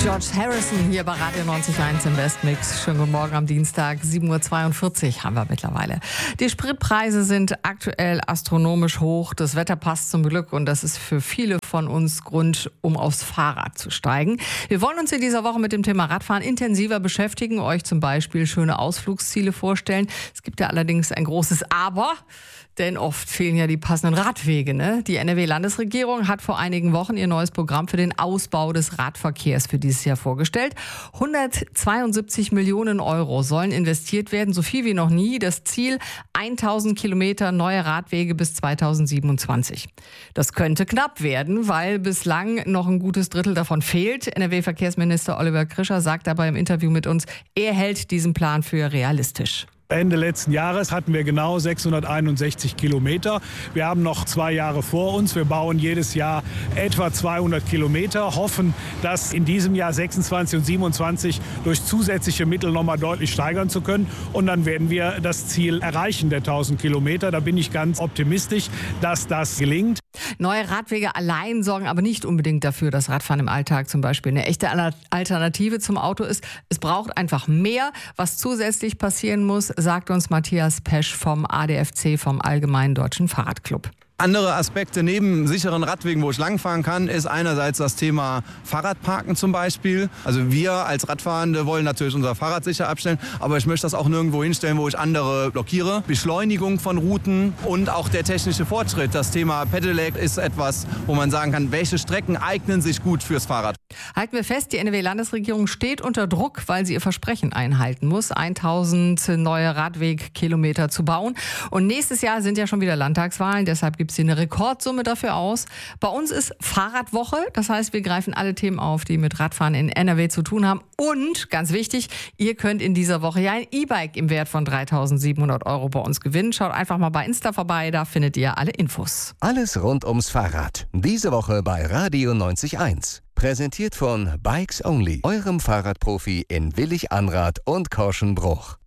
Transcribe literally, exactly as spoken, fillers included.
George Harrison hier bei Radio neunzig Komma eins im Westmix. Schönen guten Morgen am Dienstag, sieben Uhr zweiundvierzig haben wir mittlerweile. Die Spritpreise sind aktuell astronomisch hoch. Das Wetter passt zum Glück und das ist für viele von uns Grund, um aufs Fahrrad zu steigen. Wir wollen uns in dieser Woche mit dem Thema Radfahren intensiver beschäftigen, euch zum Beispiel schöne Ausflugsziele vorstellen. Es gibt ja allerdings ein großes Aber. Denn oft fehlen ja die passenden Radwege. Ne? Die N R W-Landesregierung hat vor einigen Wochen ihr neues Programm für den Ausbau des Radverkehrs für dieses Jahr vorgestellt. hundertzweiundsiebzig Millionen Euro sollen investiert werden, so viel wie noch nie. Das Ziel tausend Kilometer neue Radwege bis zweitausendsiebenundzwanzig. Das könnte knapp werden, weil bislang noch ein gutes Drittel davon fehlt. N R W-Verkehrsminister Oliver Krischer sagt dabei im Interview mit uns, er hält diesen Plan für realistisch. Ende letzten Jahres hatten wir genau sechshunderteinundsechzig Kilometer. Wir haben noch zwei Jahre vor uns. Wir bauen jedes Jahr etwa zweihundert Kilometer, hoffen, das in diesem Jahr sechsundzwanzig und siebenundzwanzig durch zusätzliche Mittel noch mal deutlich steigern zu können. Und dann werden wir das Ziel erreichen der tausend Kilometer. Da bin ich ganz optimistisch, dass das gelingt. Neue Radwege allein sorgen aber nicht unbedingt dafür, dass Radfahren im Alltag zum Beispiel eine echte Alternative zum Auto ist. Es braucht einfach mehr, was zusätzlich passieren muss, sagt uns Matthias Pesch vom A D F C, vom Allgemeinen Deutschen Fahrradclub. Andere Aspekte neben sicheren Radwegen, wo ich langfahren kann, ist einerseits das Thema Fahrradparken zum Beispiel. Also wir als Radfahrende wollen natürlich unser Fahrrad sicher abstellen, aber ich möchte das auch nirgendwo hinstellen, wo ich andere blockiere. Beschleunigung von Routen und auch der technische Fortschritt. Das Thema Pedelec ist etwas, wo man sagen kann, welche Strecken eignen sich gut fürs Fahrrad. Halten wir fest, die N R W-Landesregierung steht unter Druck, weil sie ihr Versprechen einhalten muss, tausend neue Radwegkilometer zu bauen. Und nächstes Jahr sind ja schon wieder Landtagswahlen, deshalb gibt sie eine Rekordsumme dafür aus. Bei uns ist Fahrradwoche, das heißt, wir greifen alle Themen auf, die mit Radfahren in N R W zu tun haben. Und, ganz wichtig, ihr könnt in dieser Woche ja ein E-Bike im Wert von dreitausendsiebenhundert Euro bei uns gewinnen. Schaut einfach mal bei Insta vorbei, da findet ihr alle Infos. Alles rund ums Fahrrad. Diese Woche bei Radio neunzig Komma eins. Präsentiert von Bikes Only, eurem Fahrradprofi in Willig-Anrath und Korschenbruch.